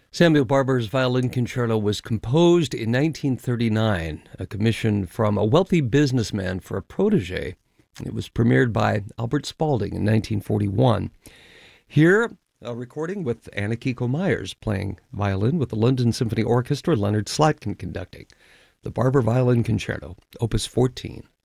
Samuel Barber's Violin Concerto was composed in 1939, a commission from a wealthy businessman for a protege. It was premiered by Albert Spaulding in 1941. Here, a recording with Anna Kiko Myers playing violin with the London Symphony Orchestra, Leonard Slatkin conducting. The Barber Violin Concerto, Opus 14.